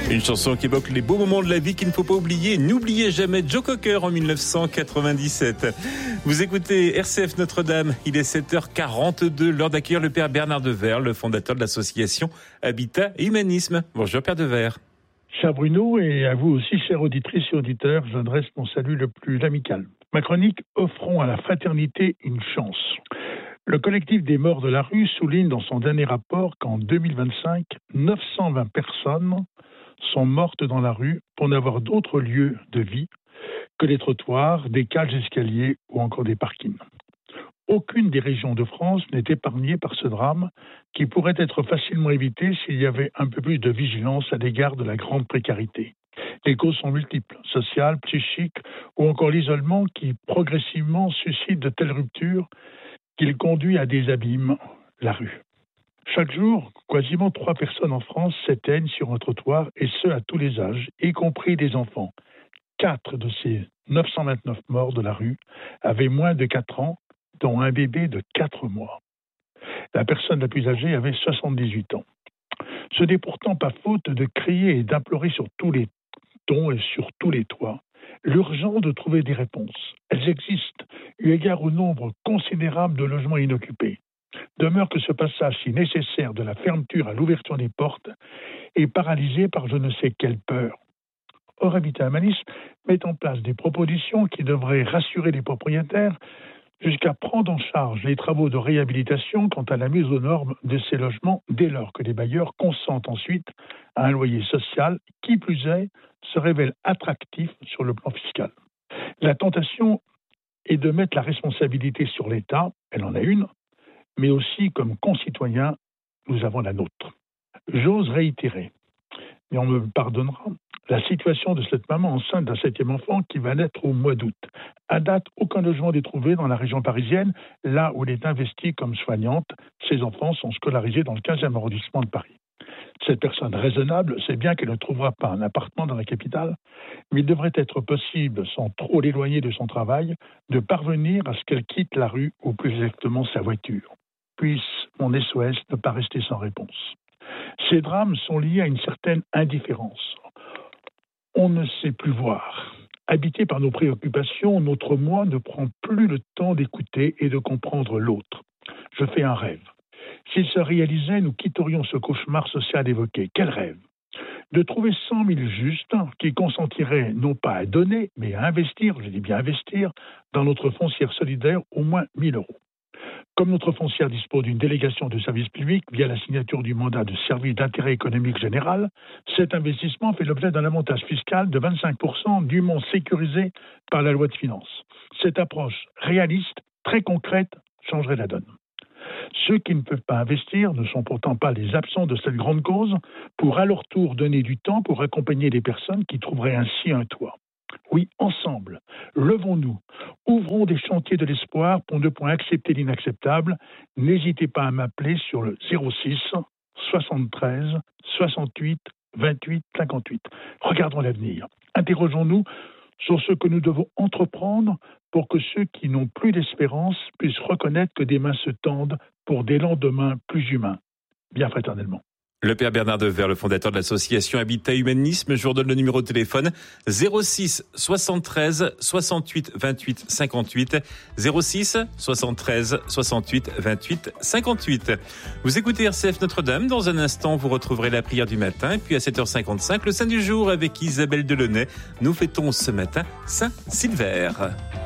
Une chanson qui évoque les beaux moments de la vie qu'il ne faut pas oublier. N'oubliez jamais Joe Cocker en 1997. Vous écoutez RCF Notre-Dame. Il est 7h42, l'heure d'accueillir le Père Bernard Devers, le fondateur de l'association Habitat et Humanisme. Bonjour Père Devers. Cher Bruno, et à vous aussi, chères auditrices et auditeurs, j'adresse mon salut le plus amical. Ma chronique « Offrons à la fraternité une chance ». Le collectif des morts de la rue souligne dans son dernier rapport qu'en 2025, 920 personnes sont mortes dans la rue pour n'avoir d'autres lieux de vie que les trottoirs, des cages d'escalier ou encore des parkings. Aucune des régions de France n'est épargnée par ce drame qui pourrait être facilement évité s'il y avait un peu plus de vigilance à l'égard de la grande précarité. Les causes sont multiples, sociales, psychiques ou encore l'isolement qui progressivement suscite de telles ruptures qu'il conduit à des abîmes, la rue. Chaque jour, quasiment 3 personnes en France s'éteignent sur un trottoir et ce à tous les âges, y compris des enfants. 4 de ces 929 morts de la rue avaient moins de 4 ans, dont un bébé de 4 mois. La personne la plus âgée avait 78 ans. Ce n'est pourtant pas faute de crier et d'implorer sur tous les tons et sur tous les toits l'urgence de trouver des réponses. Elles existent, eu égard au nombre considérable de logements inoccupés. Demeure que ce passage si nécessaire de la fermeture à l'ouverture des portes est paralysé par je ne sais quelle peur. Or, Habitat Humanisme met en place des propositions qui devraient rassurer les propriétaires jusqu'à prendre en charge les travaux de réhabilitation quant à la mise aux normes de ces logements dès lors que les bailleurs consentent ensuite à un loyer social qui plus est se révèle attractif sur le plan fiscal. La tentation est de mettre la responsabilité sur l'État, elle en a une, mais aussi comme concitoyens, nous avons la nôtre. J'ose réitérer, mais on me pardonnera, la situation de cette maman enceinte d'un 7e enfant qui va naître au mois d'août. À date, aucun logement n'est trouvé dans la région parisienne, là où elle est investie comme soignante. Ses enfants sont scolarisés dans le 15e arrondissement de Paris. Cette personne raisonnable sait bien qu'elle ne trouvera pas un appartement dans la capitale, mais il devrait être possible, sans trop l'éloigner de son travail, de parvenir à ce qu'elle quitte la rue, ou plus exactement sa voiture. Puisse mon SOS ne pas rester sans réponse. Ces drames sont liés à une certaine indifférence. On ne sait plus voir. Habité par nos préoccupations, notre moi ne prend plus le temps d'écouter et de comprendre l'autre. Je fais un rêve. S'il se réalisait, nous quitterions ce cauchemar social évoqué. Quel rêve ? De trouver 100 000 justes qui consentiraient non pas à donner, mais à investir, je dis bien investir, dans notre foncière solidaire au moins 1 000 €. Comme notre foncière dispose d'une délégation de service public via la signature du mandat de service d'intérêt économique général, cet investissement fait l'objet d'un avantage fiscal de 25% dûment sécurisé par la loi de finances. Cette approche réaliste, très concrète, changerait la donne. Ceux qui ne peuvent pas investir ne sont pourtant pas les absents de cette grande cause pour à leur tour donner du temps pour accompagner les personnes qui trouveraient ainsi un toit. Oui, ensemble, levons-nous, ouvrons des chantiers de l'espoir pour ne point accepter l'inacceptable. N'hésitez pas à m'appeler sur le 06 73 68 28 58. Regardons l'avenir. Interrogeons-nous sur ce que nous devons entreprendre pour que ceux qui n'ont plus d'espérance puissent reconnaître que des mains se tendent pour des lendemains plus humains. Bien fraternellement. Le Père Bernard Devers, le fondateur de l'association Habitat Humanisme. Je vous redonne le numéro de téléphone 06 73 68 28 58. 06 73 68 28 58. Vous écoutez RCF Notre-Dame. Dans un instant, vous retrouverez la prière du matin. Et puis à 7h55, le Saint du jour avec Isabelle Delaunay. Nous fêtons ce matin Saint Silvère.